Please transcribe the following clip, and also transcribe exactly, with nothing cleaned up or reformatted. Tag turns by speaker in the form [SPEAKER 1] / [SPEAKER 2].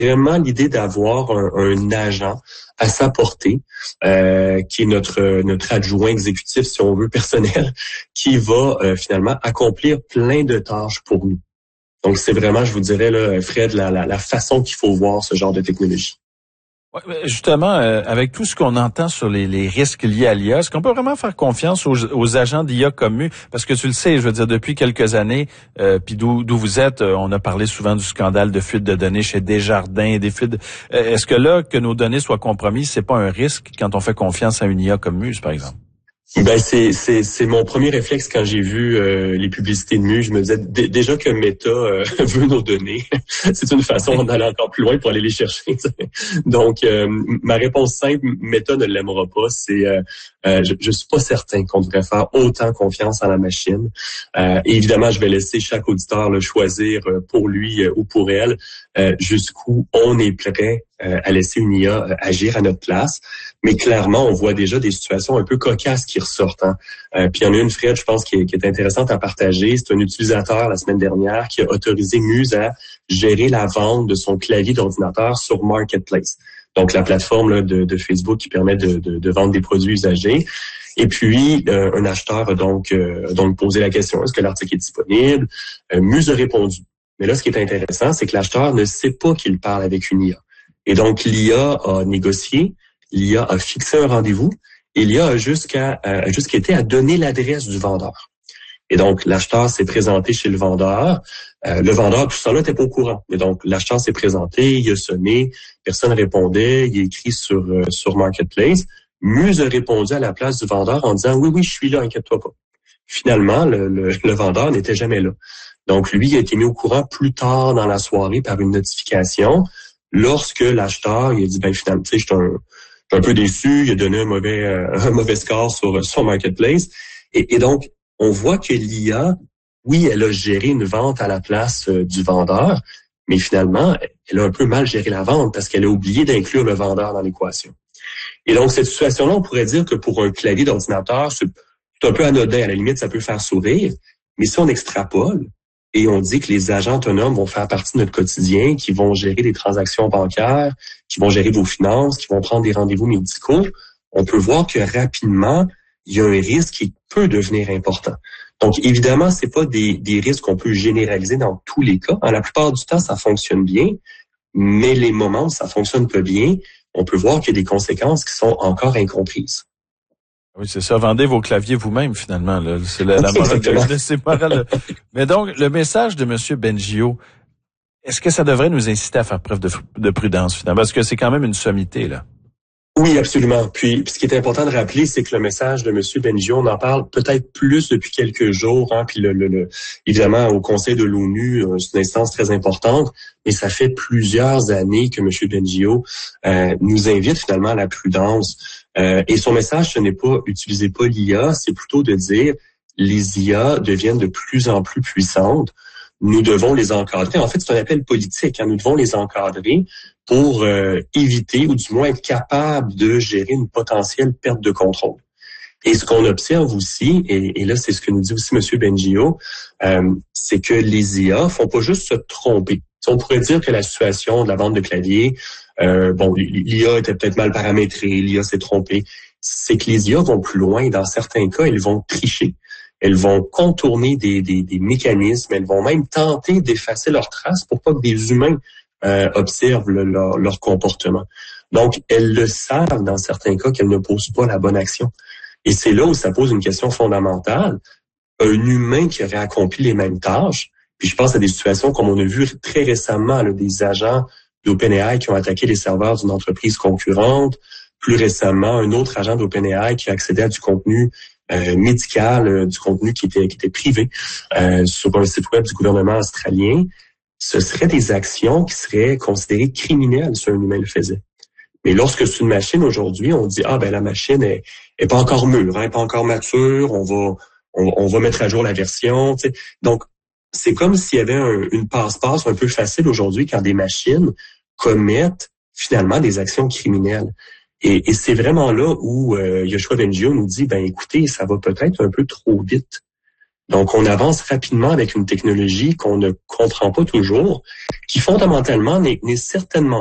[SPEAKER 1] vraiment l'idée d'avoir un, un agent à sa portée, euh, qui est notre notre adjoint exécutif, si on veut, personnel, qui va euh, finalement accomplir plein de tâches pour nous. Donc, c'est vraiment, je vous dirais, là, Fred, la, la, la façon qu'il faut voir ce genre de technologie.
[SPEAKER 2] Ouais, justement, euh, avec tout ce qu'on entend sur les, les risques liés à l'I A, est-ce qu'on peut vraiment faire confiance aux, aux agents d'I A communs? Parce que tu le sais, je veux dire, depuis quelques années, euh, puis d'où, d'où vous êtes, euh, on a parlé souvent du scandale de fuite de données chez Desjardins, des fuites. De, euh, est-ce que là, que nos données soient compromises, c'est pas un risque quand on fait confiance à une I A comme Muse, par exemple?
[SPEAKER 1] Ben c'est c'est c'est mon premier réflexe quand j'ai vu euh, les publicités de Muse. Je me disais d- déjà que Meta euh, veut nos données, c'est une façon d'aller encore plus loin pour aller les chercher. Donc euh, ma réponse simple, Meta ne l'aimera pas. C'est euh, euh, je, je suis pas certain qu'on devrait faire autant confiance à la machine. Euh, et évidemment, je vais laisser chaque auditeur le choisir pour lui euh, ou pour elle euh, jusqu'où on est prêt euh, à laisser une I A agir à notre place. Mais clairement, on voit déjà des situations un peu cocasses qui ressortent. Hein. Euh, puis il y en a une, Fred, je pense, qui est, qui est intéressante à partager. C'est un utilisateur la semaine dernière qui a autorisé Muse à gérer la vente de son clavier d'ordinateur sur Marketplace. Donc la plateforme là, de, de Facebook qui permet de, de, de vendre des produits usagés. Et puis, euh, un acheteur a donc, euh, donc posé la question, est-ce que l'article est disponible? Euh, Muse a répondu. Mais là, ce qui est intéressant, c'est que l'acheteur ne sait pas qu'il parle avec une I A. Et donc, l'I A a négocié, l'I A a fixé un rendez-vous et l'I A a jusqu'à euh, jusqu'à été à donner l'adresse du vendeur. Et donc, l'acheteur s'est présenté chez le vendeur. Euh, le vendeur, tout ça là, n'était pas au courant. Et donc, l'acheteur s'est présenté, il a sonné, personne répondait, il a écrit sur euh, sur Marketplace. Muse a répondu à la place du vendeur en disant « Oui, oui, je suis là, inquiète-toi pas ». Finalement, le, le, le vendeur n'était jamais là. Donc, lui, il a été mis au courant plus tard dans la soirée par une notification lorsque l'acheteur, il a dit « Ben finalement, tu sais, je suis un, un peu déçu, il a donné un mauvais euh, un mauvais score sur, sur Marketplace. » Et, et donc, on voit que l'I A, oui, elle a géré une vente à la place euh, du vendeur, mais finalement, elle a un peu mal géré la vente parce qu'elle a oublié d'inclure le vendeur dans l'équation. Et donc, cette situation-là, on pourrait dire que pour un clavier d'ordinateur, c'est un peu anodin. À la limite, ça peut faire sourire. Mais si on extrapole et on dit que les agents autonomes vont faire partie de notre quotidien, qui vont gérer des transactions bancaires, qui vont gérer vos finances, qui vont prendre des rendez-vous médicaux, on peut voir que rapidement, il y a un risque qui peut devenir important. Donc, évidemment, c'est pas des, des risques qu'on peut généraliser dans tous les cas. En la plupart du temps, ça fonctionne bien, mais les moments où ça fonctionne pas bien, on peut voir qu'il y a des conséquences qui sont encore incomprises.
[SPEAKER 2] Oui, c'est ça. Vendez vos claviers vous-même, finalement. Là. C'est la, la morale de c'est morale. Mais donc, le message de M. Bengio, est-ce que ça devrait nous inciter à faire preuve de, de prudence, finalement? Parce que c'est quand même une sommité, là.
[SPEAKER 1] Oui, absolument. Puis, puis ce qui est important de rappeler, c'est que le message de M. Bengio, on en parle peut-être plus depuis quelques jours. Hein, puis le, le, le, évidemment, au Conseil de l'ONU, c'est une instance très importante, mais ça fait plusieurs années que M. Bengio euh, nous invite finalement à la prudence. Euh, et son message, ce n'est pas « utilisez pas l'I A », c'est plutôt de dire « les I A deviennent de plus en plus puissantes ». Nous devons les encadrer. En fait, c'est un appel politique. Hein. Nous devons les encadrer pour euh, éviter ou du moins être capable de gérer une potentielle perte de contrôle. Et ce qu'on observe aussi, et, et là, c'est ce que nous dit aussi M. Bengio, euh, c'est que les I A font pas juste se tromper. On pourrait dire que la situation de la vente de clavier, euh, bon, l'I A était peut-être mal paramétrée, l'I A s'est trompée. C'est que les I A vont plus loin. Dans certains cas, ils vont tricher. Elles vont contourner des, des, des mécanismes. Elles vont même tenter d'effacer leurs traces pour pas que des humains euh, observent le, leur, leur comportement. Donc, elles le savent dans certains cas qu'elles ne posent pas la bonne action. Et c'est là où ça pose une question fondamentale. Un humain qui aurait accompli les mêmes tâches, puis je pense à des situations comme on a vu très récemment, là, des agents d'OpenAI qui ont attaqué les serveurs d'une entreprise concurrente. Plus récemment, un autre agent d'OpenAI qui a accédé à du contenu euh, médical, euh, du contenu qui était, qui était privé euh, sur un site web du gouvernement australien. Ce seraient des actions qui seraient considérées criminelles si un humain le faisait. Mais lorsque c'est une machine aujourd'hui, on dit « Ah, ben la machine est, est pas encore mûre, hein, est pas encore mature, on va on, on va mettre à jour la version. » Tu sais. Donc, c'est comme s'il y avait un, une passe-passe un peu facile aujourd'hui quand des machines commettent finalement des actions criminelles. Et, et c'est vraiment là où euh, Yoshua Bengio nous dit « Ben écoutez, ça va peut-être un peu trop vite. » Donc, on avance rapidement avec une technologie qu'on ne comprend pas toujours, qui fondamentalement n'est, n'est certainement